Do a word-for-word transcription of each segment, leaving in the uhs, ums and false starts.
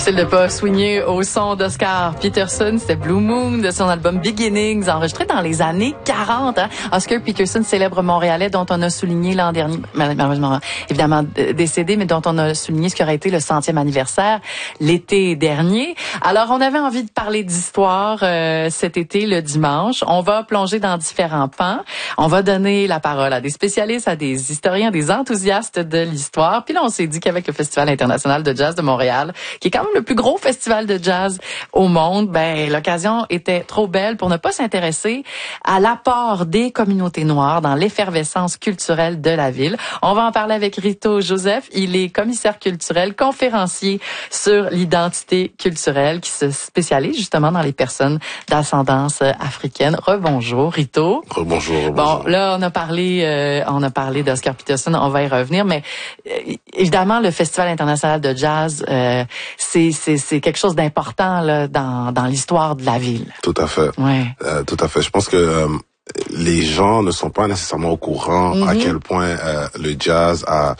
Difficile de pas swinguer au son d'Oscar Peterson. C'était Blue Moon de son album Beginnings, enregistré dans les années quarante. Hein? Oscar Peterson, célèbre Montréalais dont on a souligné l'an dernier, malheureusement évidemment décédé, mais dont on a souligné ce qui aurait été le centième anniversaire l'été dernier. Alors, on avait envie de parler d'histoire euh, cet été, le dimanche. On va plonger dans différents pans. On va donner la parole à des spécialistes, à des historiens, des enthousiastes de l'histoire. Puis là, on s'est dit qu'avec le Festival international de jazz de Montréal, qui est quand même le plus gros festival de jazz au monde, ben l'occasion était trop belle pour ne pas s'intéresser à l'apport des communautés noires dans l'effervescence culturelle de la ville. On va en parler avec Rito Joseph. Il est commissaire culturel, conférencier sur l'identité culturelle, qui se spécialise justement dans les personnes d'ascendance africaine. Rebonjour, Rito. Rebonjour. Re Bon, là, on a parlé, euh, on a parlé d'Oscar Peterson. On va y revenir, mais euh, évidemment, le Festival international de jazz, euh, c'est c'est c'est quelque chose d'important là dans dans l'histoire de la ville. Tout à fait. Ouais. Euh, tout à fait. Je pense que euh, les gens ne sont pas nécessairement au courant mm-hmm. à quel point euh, le jazz a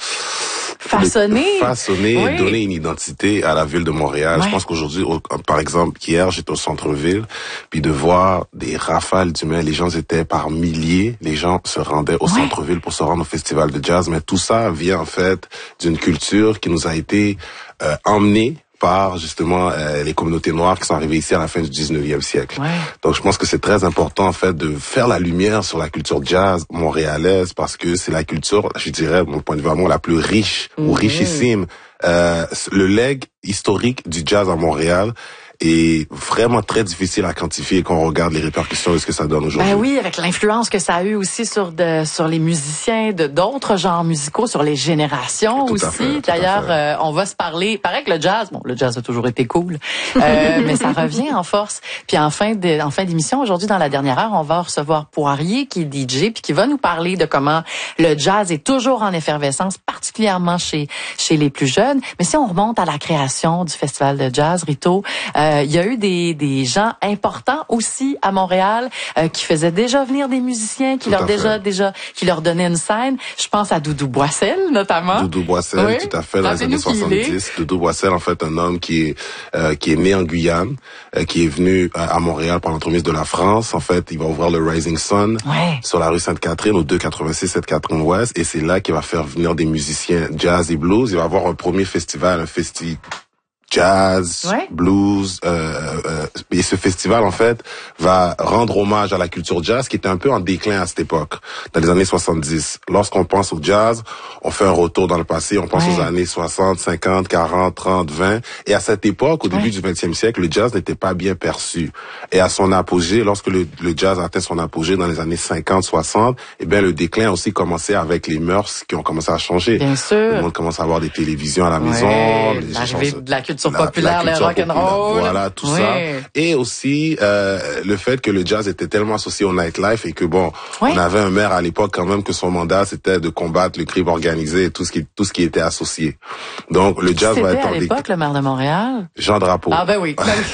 façonné, façonné, oui. donné une identité à la ville de Montréal. Ouais. Je pense qu'aujourd'hui, par exemple, hier, j'étais au centre-ville, puis de voir des rafales d'humains, les gens étaient par milliers, les gens se rendaient au ouais. centre-ville pour se rendre au festival de jazz, mais tout ça vient en fait d'une culture qui nous a été euh, emmenée par justement euh, les communautés noires qui sont arrivées ici à la fin du dix-neuvième siècle. Ouais. Donc je pense que c'est très important en fait de faire la lumière sur la culture jazz montréalaise parce que c'est la culture, je dirais, de mon point de vue vraiment la plus riche mmh. ou richissime. Euh, le legs historique du jazz à Montréal est vraiment très difficile à quantifier quand on regarde les répercussions de ce que ça donne aujourd'hui. Ben oui, avec l'influence que ça a eu aussi sur de, sur les musiciens de d'autres genres musicaux, sur les générations tout aussi. D'ailleurs, euh, on va se parler. Paraît que le jazz, bon, le jazz a toujours été cool, euh, mais ça revient en force. Puis en fin de, en fin d'émission, aujourd'hui dans la dernière heure, on va recevoir Poirier qui est D J puis qui va nous parler de comment le jazz est toujours en effervescence, particulièrement chez chez les plus jeunes. Mais si on remonte à la création du festival de jazz, Rito. Euh, Euh, il y a eu des, des gens importants aussi à Montréal euh, qui faisaient déjà venir des musiciens, qui tout leur déjà déjà qui leur donnaient une scène. Je pense à Doudou Boissel notamment. Doudou Boissel, oui. Tout à fait, dans les années soixante-dix. Doudou Boissel, en fait, un homme qui est euh, qui est né en Guyane, euh, qui est venu à, à Montréal par l'entremise de la France. En fait, il va ouvrir le Rising Sun ouais. sur la rue Sainte-Catherine, au deux quatre-vingt-six sept Catherine Ouest, et c'est là qu'il va faire venir des musiciens jazz et blues. Il va avoir un premier festival, un festival jazz, ouais. blues, euh, euh, et ce festival en fait va rendre hommage à la culture jazz qui était un peu en déclin à cette époque, dans les années soixante-dix. Lorsqu'on pense au jazz, on fait un retour dans le passé, on pense ouais. aux années soixante, cinquante, quarante, trente, vingt, et à cette époque, au début ouais. du vingtième siècle, le jazz n'était pas bien perçu. Et à son apogée, lorsque le, le jazz atteint son apogée dans les années cinquante, soixante, eh bien le déclin a aussi commencé avec les mœurs qui ont commencé à changer. Bien sûr. Le monde commence à avoir des télévisions à la ouais. maison, les l'arrivée de la culture La, populaire, la le rock'n'roll. Voilà, tout oui. ça. Et aussi, euh, le fait que le jazz était tellement associé au nightlife et que bon, oui. on avait un maire à l'époque quand même que son mandat c'était de combattre le crime organisé et tout ce qui, tout ce qui était associé. Donc, le jazz C'était va être à l'époque le maire de Montréal? Jean Drapeau. Ah, ben oui.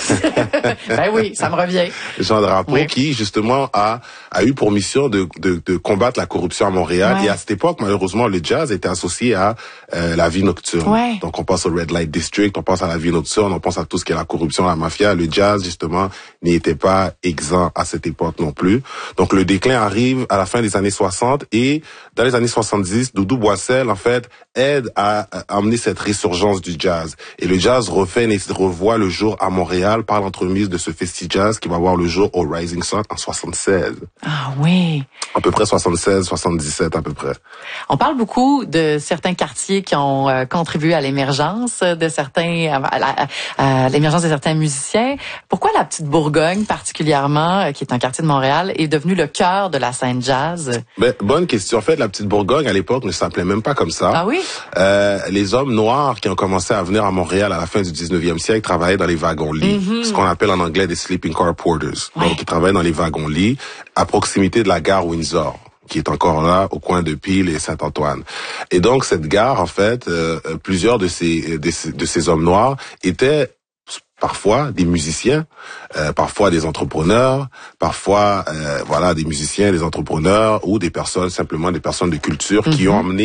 ben oui, ça me revient. Jean Drapeau oui. qui, justement, a, a eu pour mission de, de, de combattre la corruption à Montréal. Oui. Et à cette époque, malheureusement, le jazz était associé à euh, la vie nocturne. Oui. Donc, on pense au Red Light District, on pense à la vie nocturne, on pense à tout ce qui est la corruption, la mafia. Le jazz, justement, n'était pas exempt à cette époque non plus. Donc, le déclin arrive à la fin des années soixante et dans les années soixante-dix, Doudou Boissel, en fait, aide à, à amener cette résurgence du jazz. Et le jazz refait et revoit le jour à Montréal par l'entremise de ce festi jazz qui va voir le jour au Rising Sun en soixante-seize. Ah oui. À peu près soixante-seize, soixante-dix-sept à peu près. On parle beaucoup de certains quartiers qui ont euh, contribué à l'émergence de certains, à, à, à l'émergence de certains musiciens. Pourquoi la Petite Bourgogne particulièrement, euh, qui est un quartier de Montréal, est devenue le cœur de la scène jazz? Ben, bonne question. En fait, la Petite Bourgogne à l'époque ne s'appelait même pas comme ça. Ah oui? Euh, les hommes noirs qui ont commencé à venir à Montréal à la fin du dix-neuvième siècle travaillaient dans les wagons-lits, mm-hmm. ce qu'on appelle en anglais des sleeping car porters. Ouais. Donc, ils travaillaient dans les wagons-lits à proximité de la gare Windsor, qui est encore là au coin de Peel et Saint-Antoine. Et donc, cette gare, en fait, euh, plusieurs de ces, de ces, de ces hommes noirs étaient parfois des musiciens, euh, parfois des entrepreneurs, parfois euh, voilà des musiciens, des entrepreneurs ou des personnes, simplement des personnes de culture mm-hmm. qui ont amené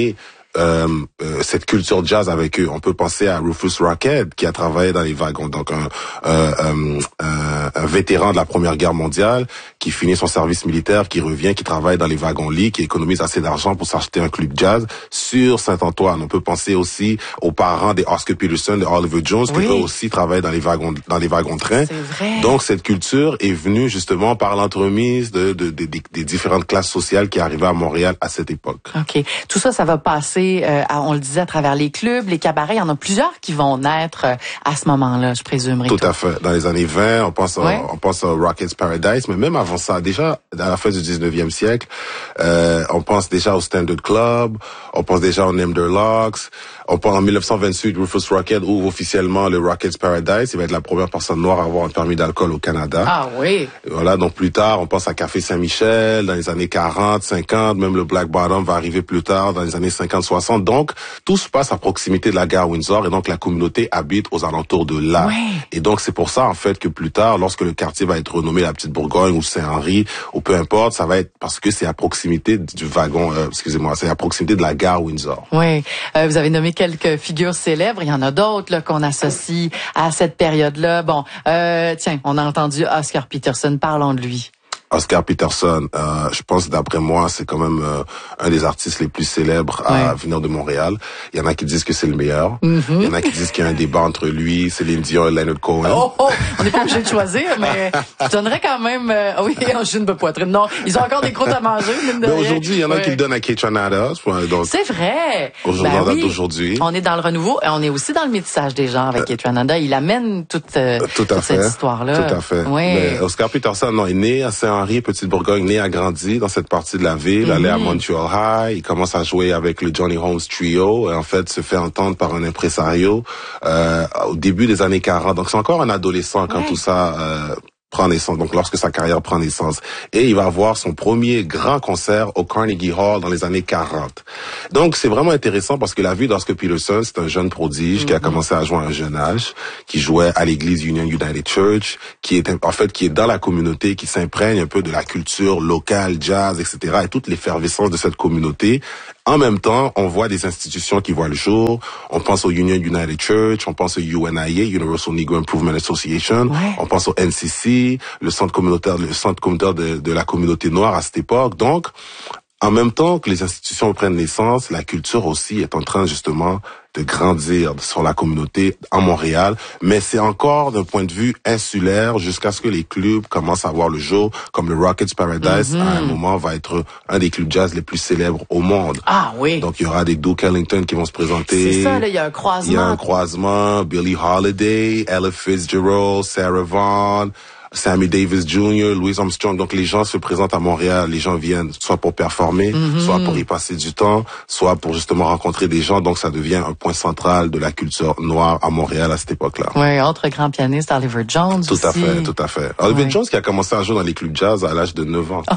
euh, euh, cette culture jazz avec eux. On peut penser à Rufus Rockett qui a travaillé dans les wagons, donc un, euh, euh, un, un vétéran de la Première Guerre mondiale qui finit son service militaire, qui revient, qui travaille dans les wagons-lits, qui économise assez d'argent pour s'acheter un club jazz sur Saint-Antoine. On peut penser aussi aux parents des Oscar Peterson, de Oliver Jones, oui. qui eux aussi travaillent dans les wagons, dans les wagons-trains. C'est vrai. Donc cette culture est venue justement par l'entremise de, de, de, de, des différentes classes sociales qui arrivaient à Montréal à cette époque. Ok, tout ça, ça va passer. Euh, à, on le disait à travers les clubs, les cabarets, il y en a plusieurs qui vont naître euh, à ce moment-là, je présume. Tout à fait. Dans les années vingt, on pense, ouais. à, on pense à Rocket's Paradise, mais même avant ça, déjà à la fin du dix-neuvième siècle, euh, on pense déjà au Standard Club, on pense déjà au Nimderlocks. On pense en dix-neuf cent vingt-huit, Rufus Rockett ouvre officiellement le Rocket's Paradise. Il va être la première personne noire à avoir un permis d'alcool au Canada. Ah oui. Et voilà, donc plus tard, on pense à Café Saint-Michel dans les années quarante, cinquante, même le Black Bottom va arriver plus tard dans les années cinquante, soixante. Donc, tout se passe à proximité de la gare Windsor et donc la communauté habite aux alentours de là. Ouais. Et donc, c'est pour ça, en fait, que plus tard, lorsque le quartier va être renommé la Petite Bourgogne ou Saint-Henri, ou peu importe, ça va être parce que c'est à proximité du wagon, euh, excusez-moi, c'est à proximité de la gare Windsor. Oui. Euh, vous avez nommé quelques figures célèbres. Il y en a d'autres là qu'on associe à cette période-là. Bon, euh, tiens, on a entendu Oscar Peterson. Parlons de lui. Oscar Peterson, euh, je pense d'après moi, c'est quand même euh, un des artistes les plus célèbres à ouais. venir de Montréal. Il y en a qui disent que c'est le meilleur. Mm-hmm. Il y en a qui disent qu'il y a un débat entre lui, Céline Dion et Leonard Cohen. Oh, oh, on n'est pas obligé de choisir, mais je donnerais quand même... Euh, oui, en chine de poitrine. Non, ils ont encore des croûtes à manger. Mais aujourd'hui, il y en a ouais. qui le donnent à Kaytranada. C'est vrai. Aujourd'hui, ben en date oui. d'aujourd'hui. On est dans le renouveau et on est aussi dans le métissage des genres avec euh, Kaytranada. Il amène toute, euh, tout toute fait. cette histoire-là. Tout à fait. Oui. Mais Oscar Peterson, non, il est né à Saint-Henri, Petite-Bourgogne, né, a grandi dans cette partie de la ville, mm-hmm. allait à Montreal High, il commence à jouer avec le Johnny Holmes Trio, et en fait se fait entendre par un impresario euh, au début des années quarante. Donc c'est encore un adolescent quand ouais. tout ça euh, prend naissance, donc lorsque sa carrière prend naissance. Et il va avoir son premier grand concert au Carnegie Hall dans les années quarante. Donc c'est vraiment intéressant parce que la vie d'Oscar Peterson, c'est un jeune prodige mm-hmm. qui a commencé à jouer à un jeune âge, qui jouait à l'église Union United Church, qui est en fait qui est dans la communauté, qui s'imprègne un peu de la culture locale, jazz, et cetera, et toute l'effervescence de cette communauté. En même temps, on voit des institutions qui voient le jour. On pense au Union United Church, on pense au U N I A, Universal Negro Improvement Association, ouais. on pense au N C C, le centre communautaire, le centre communautaire de, de la communauté noire à cette époque. Donc, en même temps que les institutions prennent naissance, la culture aussi est en train justement de grandir sur la communauté à Montréal, mais c'est encore d'un point de vue insulaire jusqu'à ce que les clubs commencent à voir le jour, comme le Rocket's Paradise, mm-hmm. à un moment va être un des clubs jazz les plus célèbres au monde. Ah oui. Donc il y aura des Duke Ellington qui vont se présenter. C'est ça, là, il y a un croisement. Il y a un croisement, Billie Holiday, Ella Fitzgerald, Sarah Vaughan, Sammy Davis Junior, Louis Armstrong. Donc, les gens se présentent à Montréal. Les gens viennent soit pour performer, mm-hmm. soit pour y passer du temps, soit pour justement rencontrer des gens. Donc, ça devient un point central de la culture noire à Montréal à cette époque-là. Oui, autre grand pianiste, Oliver Jones Tout aussi. à fait, tout à fait. Oliver ouais. Jones qui a commencé à jouer dans les clubs jazz à l'âge de neuf ans.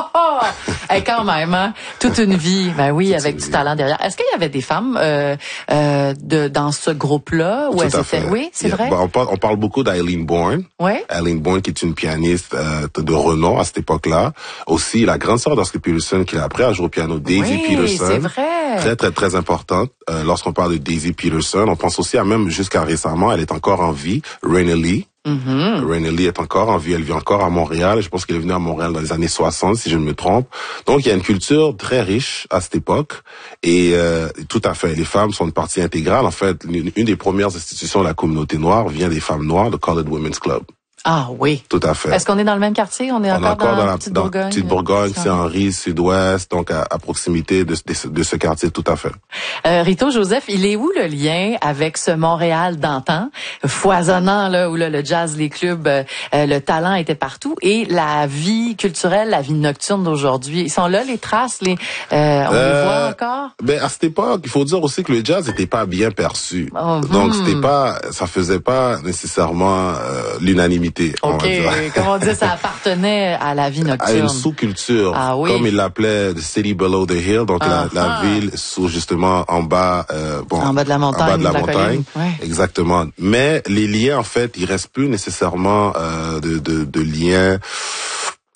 Et quand même, hein? Toute une vie. Ben oui, toute avec du vie. Talent derrière. Est-ce qu'il y avait des femmes euh, euh, de dans ce groupe-là? Où elles étaient? Oui, c'est yeah. vrai? Ben, on, parle, on parle beaucoup d'Eileen Bourne. Oui. Eileen Bourne qui est une pianiste euh, de renom à cette époque-là. Aussi, la grande sœur d'Oscar Peterson qui l'a appris à jouer au piano, Daisy oui, Peterson. c'est vrai. Très, très, très importante. Euh, lorsqu'on parle de Daisy Peterson, on pense aussi à même jusqu'à récemment, elle est encore en vie, Raina Lee. Mm-hmm. Raina Lee est encore en vie, elle vit encore à Montréal. Je pense qu'elle est venue à Montréal dans les années soixante, si je ne me trompe. Donc, il y a une culture très riche à cette époque. Et euh, tout à fait, les femmes sont une partie intégrale. En fait, une, une des premières institutions de la communauté noire vient des femmes noires, le Colored Women's Club. Ah oui. Tout à fait. Est-ce qu'on est dans le même quartier? On est on encore, encore dans, dans la la Petite dans Bourgogne? Petite Bourgogne, Saint-Henri, Sud-Ouest, donc à, à proximité de, de, de ce quartier, tout à fait. Euh, Rito Joseph, il est où le lien avec ce Montréal d'antan, foisonnant, là, où là, le jazz, les clubs, euh, le talent était partout, et la vie culturelle, la vie nocturne d'aujourd'hui? Ils sont là, les traces, les, euh, on euh, les voit encore? Ben, à cette époque, il faut dire aussi que le jazz n'était pas bien perçu. Oh, donc, hmm. c'était pas, ça faisait pas nécessairement euh, l'unanimité, okay. on va dire. Comme on dit, ça appartenait à la vie nocturne. À une sous-culture. Ah, oui. Comme il l'appelait The City Below the Hill, donc uh-huh. la, la ville sous justement en bas, euh, bon, en bas de la montagne. En bas de la, la montagne. Ouais. Exactement. Mais les liens, en fait, il reste plus nécessairement euh, de, de, de liens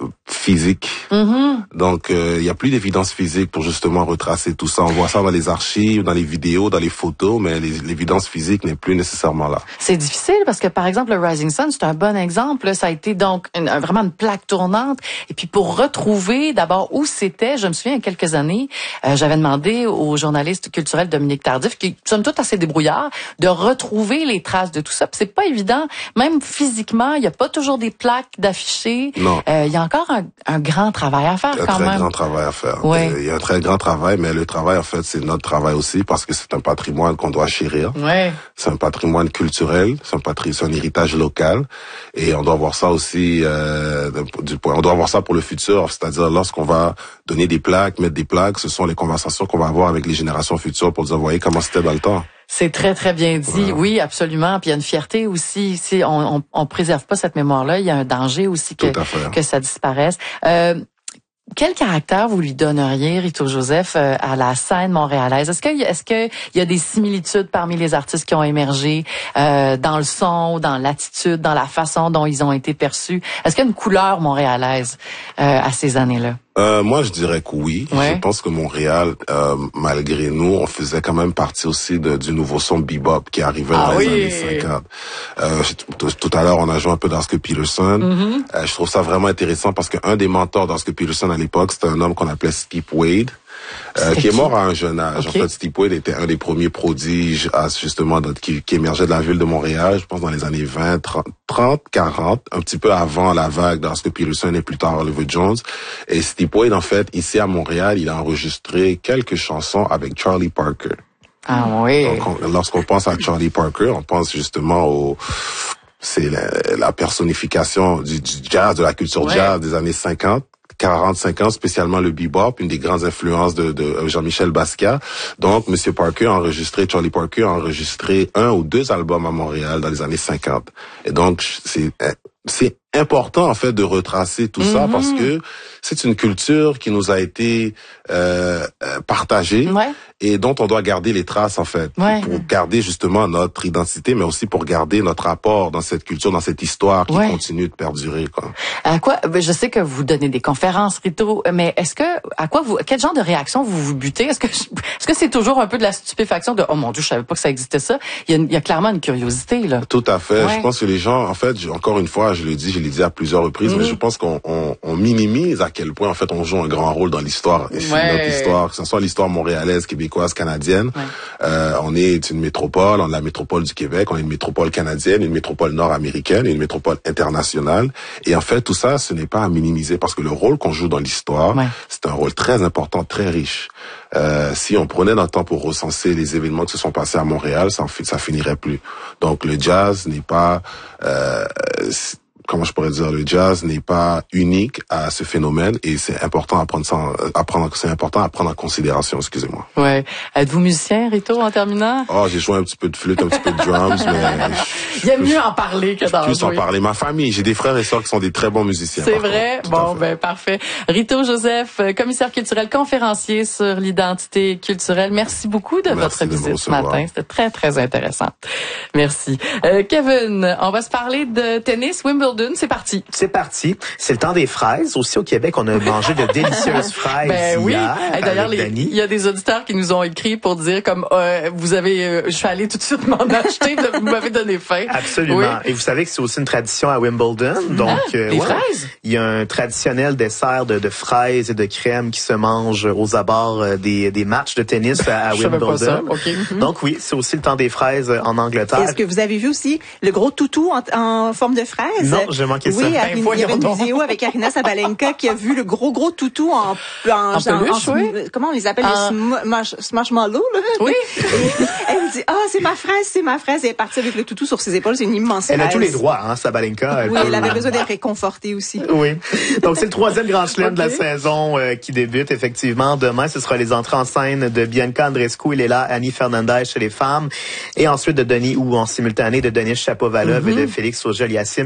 physique. Mm-hmm. Donc, il euh, y a plus d'évidence physique pour justement retracer tout ça. On voit ça dans les archives, dans les vidéos, dans les photos, mais l'évidence physique n'est plus nécessairement là. C'est difficile parce que, par exemple, le Rising Sun, c'est un bon exemple. Ça a été donc une, vraiment une plaque tournante. Et puis, pour retrouver d'abord où c'était, je me souviens, il y a quelques années, euh, j'avais demandé au journaliste culturel Dominique Tardif, qui somme toute assez débrouillard, de retrouver les traces de tout ça. Puis c'est pas évident, même physiquement, il y a pas toujours des plaques d'affichés. Non. Euh, il y a encore un, un grand travail à faire quand même. Il y a un très grand travail à faire. Ouais. Il y a un très grand travail, mais le travail, en fait, c'est notre travail aussi parce que c'est un patrimoine qu'on doit chérir. Ouais. C'est un patrimoine culturel, c'est un patrimoine, c'est un héritage local, et on doit voir ça aussi euh, du point. On doit voir ça pour le futur, c'est-à-dire lorsqu'on va donner des plaques, mettre des plaques, ce sont les conversations qu'on va avoir avec les générations futures pour dire, voyez comment c'était dans le temps. C'est très, très bien dit. Ouais. Oui, absolument. Puis il y a une fierté aussi. Si on, on, on préserve pas cette mémoire-là, il y a un danger aussi que, que ça disparaisse. Euh, Quel caractère vous lui donneriez, Rito Joseph, euh, à la scène montréalaise? Est-ce qu'il est-ce qu'il y a des similitudes parmi les artistes qui ont émergé euh, dans le son, dans l'attitude, dans la façon dont ils ont été perçus? Est-ce qu'il y a une couleur montréalaise euh, à ces années-là? Euh, moi, je dirais que oui. Ouais. Je pense que Montréal, euh, malgré nous, on faisait quand même partie aussi de, du nouveau son bebop qui arrivait ah dans oui. les années cinquante. Euh, tout, tout à l'heure, on a joué un peu d'Oscar Peterson. Mm-hmm. Euh, je trouve ça vraiment intéressant parce qu'un des mentors d'Oscar Peterson à l'époque, c'était un homme qu'on appelait Steve Wade. Euh, qui est mort à un jeune âge. Okay. En fait, Steve Wade était un des premiers prodiges à, justement de, qui, qui émergeait de la ville de Montréal, je pense dans les années vingt, trente, quarante, un petit peu avant la vague d'Oscar Peterson et plus tard Oliver Jones. Et Steve Wade, en fait, ici à Montréal, il a enregistré quelques chansons avec Charlie Parker. Ah oui. Donc, on, lorsqu'on pense à Charlie Parker, on pense justement au... C'est la, la personnification du, du jazz, de la culture ouais. jazz des années cinquante. quarante, cinquante, spécialement le bebop, une des grandes influences de, de Jean-Michel Basquiat. Donc, Monsieur Parker a enregistré, Charlie Parker a enregistré un ou deux albums à Montréal dans les années cinquante. Et donc, c'est, c'est important, en fait, de retracer tout mm-hmm. ça parce que c'est une culture qui nous a été euh, partagée ouais. et dont on doit garder les traces, en fait, ouais. pour garder justement notre identité, mais aussi pour garder notre apport dans cette culture, dans cette histoire qui ouais. continue de perdurer, quoi. À quoi, je sais que vous donnez des conférences, Rito, mais est-ce que, à quoi vous, quel genre de réaction vous vous butez? Est-ce que, est-ce que c'est toujours un peu de la stupéfaction de, oh mon Dieu, je savais pas que ça existait ça? Il y a, il y a clairement une curiosité, là. Tout à fait. Ouais. Je pense que les gens, en fait, encore une fois, je le dis, je l'ai dit à plusieurs reprises, mmh. mais je pense qu'on on, on minimise à quel point, en fait, on joue un grand rôle dans l'histoire. Et ouais. notre histoire, que ce soit l'histoire montréalaise, québécoise, canadienne. Ouais. Euh, on est une métropole, on est la métropole du Québec, on est une métropole canadienne, une métropole nord-américaine, une métropole internationale. Et en fait, tout ça, ce n'est pas à minimiser parce que le rôle qu'on joue dans l'histoire, ouais. c'est un rôle très important, très riche. Euh, si on prenait notre temps pour recenser les événements qui se sont passés à Montréal, ça, ça finirait plus. Donc, le jazz n'est pas... Euh, comment je pourrais dire, le jazz n'est pas unique à ce phénomène et c'est important à prendre ça, à prendre, c'est important à prendre en considération, excusez-moi. Ouais. Êtes-vous musicien, Rito, en terminant? Oh, j'ai joué un petit peu de flûte, un petit peu de drums, mais... Il y a mieux en parler que d'en jouer. Plus en jouer. parler. Ma famille, j'ai des frères et sœurs qui sont des très bons musiciens. C'est vrai? Bon, ben, parfait. Rito Joseph, commissaire culturel, conférencier sur l'identité culturelle. Merci beaucoup de Merci votre de visite ce matin. C'était très, très intéressant. Merci. Euh, Kevin, on va se parler de tennis, Wimbledon. C'est parti. C'est parti. C'est le temps des fraises. Aussi au Québec, on a mangé de délicieuses fraises ben oui. hier. Et d'ailleurs, il y a des auditeurs qui nous ont écrit pour dire comme euh, vous avez, euh, je suis allé tout de suite m'en acheter, vous m'avez donné faim. Absolument. Oui. Et vous savez que c'est aussi une tradition à Wimbledon. Donc, ah, euh, les ouais, fraises. Il y a un traditionnel dessert de, de fraises et de crème qui se mange aux abords des, des matchs de tennis à, à Wimbledon. Pas ça. Okay. Donc oui, c'est aussi le temps des fraises en Angleterre. Est-ce que vous avez vu aussi le gros toutou en, en forme de fraise? Non, j'ai manqué oui, ça. Oui, ben, il y avait une vidéo avec Arina Sabalenka qui a vu le gros gros toutou en en, en peluche, en, oui. Comment on les appelle, en... les marshmallows, là? Oui. Et elle me dit, ah, oh, c'est ma fraise, c'est ma fraise. Elle est partie avec le toutou sur ses épaules, c'est une immense fraise. Elle a tous les droits, hein, Sabalenka. Elle oui, peut... elle avait besoin d'être réconfortée aussi. Oui. Donc c'est le troisième grand chelem okay. de la saison euh, qui débute effectivement demain. Ce sera les entrées en scène de Bianca Andreescu et Leila Annie Fernandez chez les femmes, et ensuite de Denis ou en simultané de Denis Shapovalov mm-hmm. et de Félix Auger-Aliassime chez les hommes.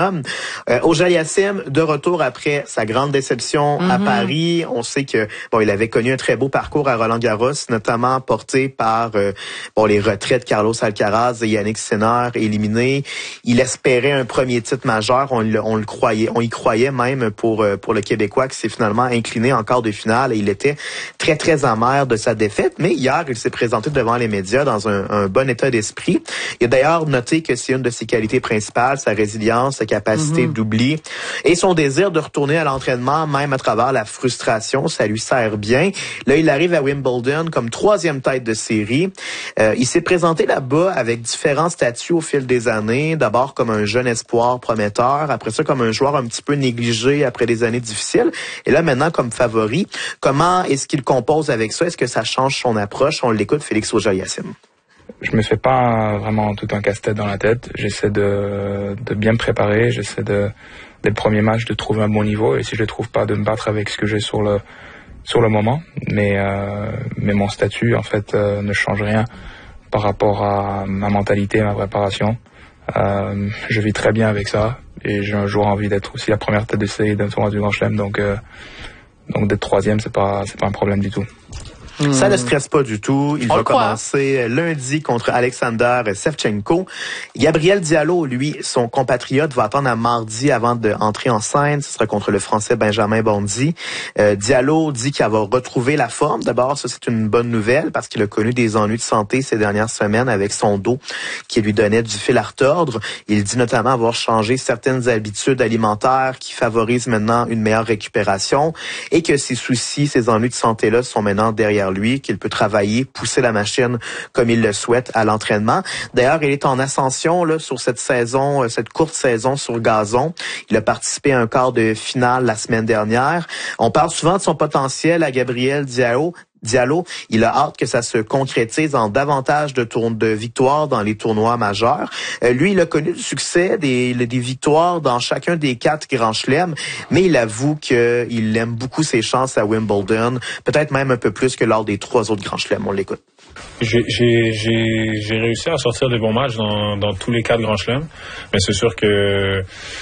homme. Euh, Ojah-Yassim, de retour après sa grande déception mm-hmm. à Paris. On sait que bon, il avait connu un très beau parcours à Roland-Garros, notamment porté par euh, bon les retraits de Carlos Alcaraz et Yannick Sinner éliminés. Il espérait un premier titre majeur. On le, on le croyait, on y croyait même pour pour le Québécois qui s'est finalement incliné en quart de finale. Et il était très très amer de sa défaite. Mais hier, il s'est présenté devant les médias dans un, un bon état d'esprit. Il a d'ailleurs noté que c'est une de ses qualités principales, sa résilience, sa capacité mm-hmm. d'oubli et son désir de retourner à l'entraînement, même à travers la frustration. Ça lui sert bien. Là, il arrive à Wimbledon comme troisième tête de série. Euh, il s'est présenté là-bas avec différents statuts au fil des années. D'abord comme un jeune espoir prometteur, après ça comme un joueur un petit peu négligé après des années difficiles, et là maintenant comme favori. Comment est-ce qu'il compose avec ça? Est-ce que ça change son approche? On l'écoute, Félix Ojah-Yassim. Je me fais pas vraiment tout un casse-tête dans la tête. J'essaie de, de bien me préparer. J'essaie de, dès le premier match, de trouver un bon niveau. Et si je le trouve pas, de me battre avec ce que j'ai sur le, sur le moment. Mais, euh, mais mon statut, en fait, euh, ne change rien par rapport à ma mentalité, ma préparation. Euh, je vis très bien avec ça. Et j'ai un jour envie d'être aussi la première tête de série d'un tournoi du Grand Chelem. Donc, euh, donc d'être troisième, c'est pas, c'est pas un problème du tout. Ça ne stresse pas du tout. Il On va commencer lundi contre Alexander Shevchenko. Gabriel Diallo, lui, son compatriote, va attendre à mardi avant d'entrer en scène. Ce sera contre le Français Benjamin Bondy. Euh, Diallo dit qu'il va retrouver la forme. D'abord, ça, c'est une bonne nouvelle parce qu'il a connu des ennuis de santé ces dernières semaines avec son dos qui lui donnait du fil à retordre. Il dit notamment avoir changé certaines habitudes alimentaires qui favorisent maintenant une meilleure récupération et que ses soucis, ses ennuis de santé-là sont maintenant derrière lui, qu'il peut travailler, pousser la machine comme il le souhaite à l'entraînement. D'ailleurs, il est en ascension là sur cette saison, cette courte saison sur gazon. Il a participé à un quart de finale la semaine dernière. On parle souvent de son potentiel à Gabriel Diallo. Diallo, il a hâte que ça se concrétise en davantage de tours de victoires dans les tournois majeurs. Euh, lui, il a connu du succès, des, des victoires dans chacun des quatre grands chelems, mais il avoue qu'il aime beaucoup ses chances à Wimbledon, peut-être même un peu plus que lors des trois autres grands chelems. On l'écoute. J'ai, j'ai, j'ai, j'ai réussi à sortir des bons matchs dans, dans tous les quatre grands chelems, mais c'est sûr que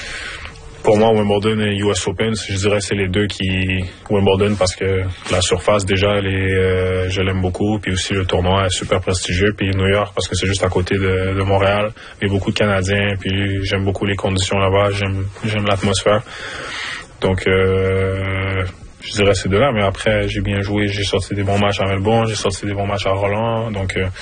pour moi, Wimbledon et U S Open, je dirais c'est les deux qui... Wimbledon parce que la surface, déjà, elle est, euh, je l'aime beaucoup. Puis aussi, le tournoi est super prestigieux. Puis New York, parce que c'est juste à côté de, de Montréal. Il y a beaucoup de Canadiens. Puis j'aime beaucoup les conditions là-bas. J'aime, j'aime l'atmosphère. Donc, euh, je dirais ces deux-là. Mais après, j'ai bien joué. J'ai sorti des bons matchs à Melbourne. J'ai sorti des bons matchs à Roland. Donc... Euh,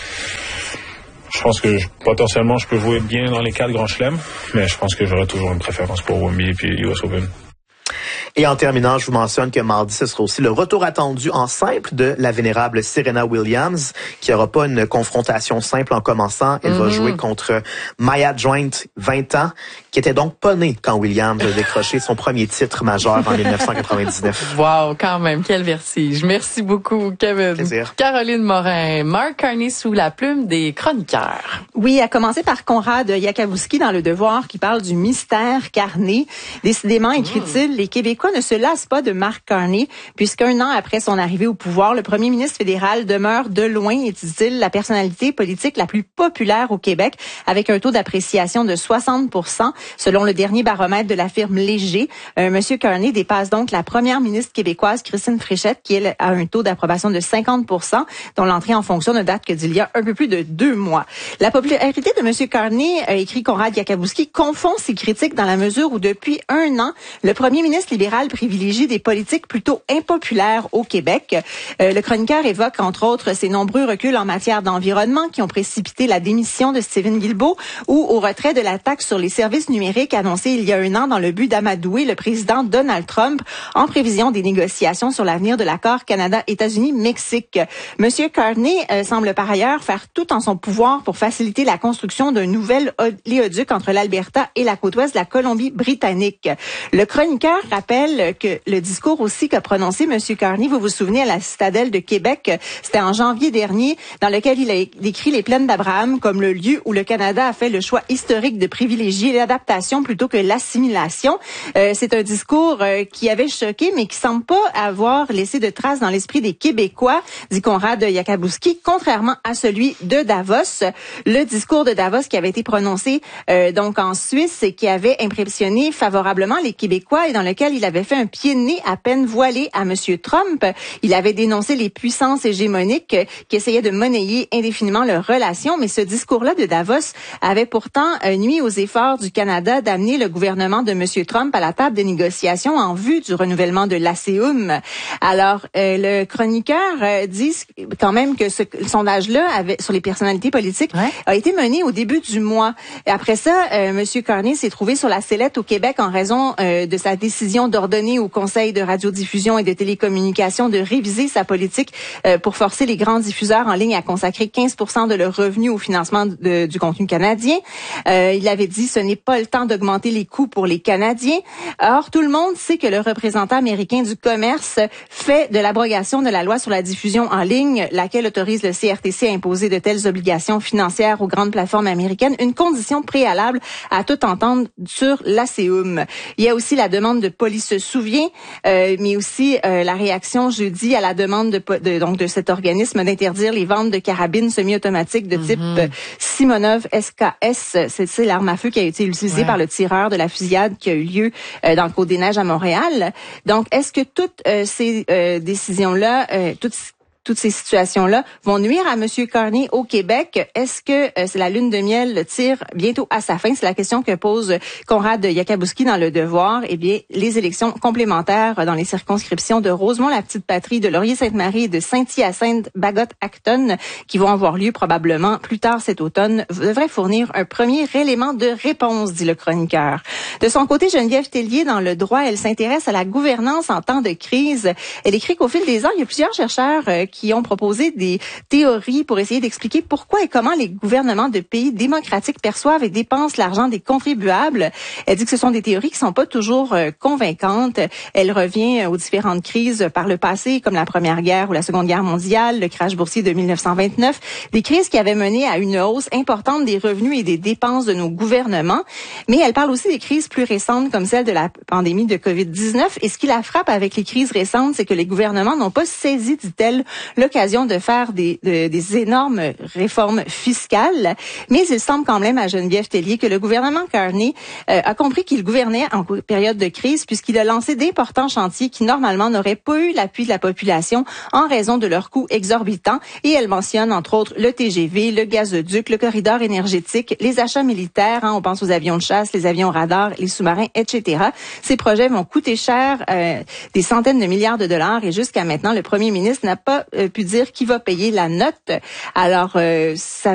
Je pense que je, potentiellement, je peux jouer bien dans les quatre grands chelems, mais je pense que j'aurai toujours une préférence pour Wembley et U S Open. Et en terminant, je vous mentionne que mardi, ce sera aussi le retour attendu en simple de la vénérable Serena Williams, qui n'aura pas une confrontation simple en commençant. Elle mm-hmm. va jouer contre Maya Joint, vingt ans, qui était donc pas née quand Williams a décroché son premier titre majeur en dix-neuf cent quatre-vingt-dix-neuf. Wow, quand même, quel vertige. Merci beaucoup, Kevin. Plaisir. Caroline Morin, Mark Carney sous la plume des chroniqueurs. Oui, à commencer par Conrad Yakabouski dans Le Devoir, qui parle du mystère Carney. Décidément, écrit-il, les Québécois ne se lassent pas de Mark Carney, puisqu'un an après son arrivée au pouvoir, le premier ministre fédéral demeure de loin, dit-il, la personnalité politique la plus populaire au Québec, avec un taux d'appréciation de soixante pour cent, selon le dernier baromètre de la firme Léger. Euh, Monsieur Carney dépasse donc la première ministre québécoise, Christine Fréchette, qui elle, a un taux d'approbation de cinquante pour cent, dont l'entrée en fonction ne date que d'il y a un peu plus de deux mois. La popularité de Monsieur Carney, a écrit Conrad Yakabouski, confond ses critiques dans la mesure où depuis un an, le premier ministre libéral privilégie des politiques plutôt impopulaires au Québec. Euh, le chroniqueur évoque, entre autres, ses nombreux reculs en matière d'environnement qui ont précipité la démission de Stephen Guilbeault ou au retrait de la taxe sur les services numériques annoncée il y a un an dans le but d'amadouer le président Donald Trump en prévision des négociations sur l'avenir de l'accord Canada-États-Unis-Mexique. Monsieur Carney euh, semble par ailleurs faire tout en son pouvoir pour faciliter la construction d'un nouvel oléoduc entre l'Alberta et la côte ouest de la Colombie-Britannique. Le chroniqueur rappelle rappelle que le discours aussi qu'a prononcé M. Carney, vous vous souvenez, à la Citadelle de Québec, c'était en janvier dernier, dans lequel il a décrit les plaines d'Abraham comme le lieu où le Canada a fait le choix historique de privilégier l'adaptation plutôt que l'assimilation. Euh, c'est un discours euh, qui avait choqué, mais qui semble pas avoir laissé de traces dans l'esprit des Québécois, dit Konrad Yakabuski, contrairement à celui de Davos. Le discours de Davos qui avait été prononcé euh, donc en Suisse et qui avait impressionné favorablement les Québécois et dans lequel il avait fait un pied de nez à peine voilé à M. Trump. Il avait dénoncé les puissances hégémoniques qui essayaient de monnayer indéfiniment leurs relations, mais ce discours-là de Davos avait pourtant euh, nuit aux efforts du Canada d'amener le gouvernement de M. Trump à la table des négociations en vue du renouvellement de l'A C U M. Alors, euh, le chroniqueur euh, dit quand même que ce le sondage-là avait, sur les personnalités politiques ouais. a été mené au début du mois. Et après ça, euh, M. Carney s'est trouvé sur la sellette au Québec en raison euh, de sa décision d'ordonner au Conseil de radiodiffusion et de télécommunications de réviser sa politique euh, pour forcer les grands diffuseurs en ligne à consacrer quinze pour cent de leurs revenus au financement de, du contenu canadien. Euh, il avait dit ce n'est pas le temps d'augmenter les coûts pour les Canadiens. Or, tout le monde sait que le représentant américain du commerce fait de l'abrogation de la loi sur la diffusion en ligne, laquelle autorise le C R T C à imposer de telles obligations financières aux grandes plateformes américaines, une condition préalable à toute entente sur l'A C U M. Il y a aussi la demande de Police se souvient, euh, mais aussi euh, la réaction jeudi à la demande de, de donc de cet organisme d'interdire les ventes de carabines semi-automatiques de type mm-hmm. Simonov S K S. C'est, c'est l'arme à feu qui a été utilisée ouais. par le tireur de la fusillade qui a eu lieu euh, dans le Côte-des-Neiges à Montréal. Donc, est-ce que toutes euh, ces euh, décisions-là, euh, toutes toutes ces situations-là vont nuire à M. Carney au Québec? Est-ce que euh, c'est la lune de miel le tire bientôt à sa fin? C'est la question que pose Konrad Yakabuski dans Le Devoir. Eh bien, les élections complémentaires dans les circonscriptions de Rosemont-la-Petite-Patrie, de Laurier-Sainte-Marie et de Saint-Hyacinthe-Bagotte-Acton, qui vont avoir lieu probablement plus tard cet automne, devraient fournir un premier élément de réponse, dit le chroniqueur. De son côté, Geneviève Tellier, dans Le Droit, elle s'intéresse à la gouvernance en temps de crise. Elle écrit qu'au fil des ans, il y a plusieurs chercheurs euh, qui qui ont proposé des théories pour essayer d'expliquer pourquoi et comment les gouvernements de pays démocratiques perçoivent et dépensent l'argent des contribuables. Elle dit que ce sont des théories qui sont pas toujours euh, convaincantes. Elle revient aux différentes crises par le passé, comme la Première Guerre ou la Seconde Guerre mondiale, le crash boursier de mille neuf cent vingt-neuf, des crises qui avaient mené à une hausse importante des revenus et des dépenses de nos gouvernements. Mais elle parle aussi des crises plus récentes, comme celle de la pandémie de covid dix-neuf. Et ce qui la frappe avec les crises récentes, c'est que les gouvernements n'ont pas saisi, dit-elle, l'occasion de faire des, de, des énormes réformes fiscales. Mais il semble quand même à Geneviève Tellier que le gouvernement Carney euh, a compris qu'il gouvernait en période de crise puisqu'il a lancé d'importants chantiers qui normalement n'auraient pas eu l'appui de la population en raison de leurs coûts exorbitants. Et elle mentionne entre autres le T G V, le gazoduc, le corridor énergétique, les achats militaires, hein, on pense aux avions de chasse, les avions radars, les sous-marins, et cetera. Ces projets vont coûter cher, euh, des centaines de milliards de dollars et jusqu'à maintenant, le premier ministre n'a pas euh, pu dire qui va payer la note. Alors, euh, ça